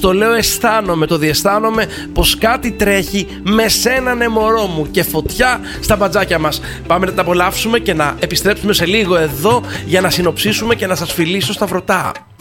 Στο λέω αισθάνομαι, το διαισθάνομαι πως κάτι τρέχει με σένα, ναι μωρό μου, και φωτιά στα μπατζάκια μας. Πάμε να τα απολαύσουμε και να επιστρέψουμε σε λίγο εδώ για να συνοψίσουμε και να σας φιλήσω στα βρωτά.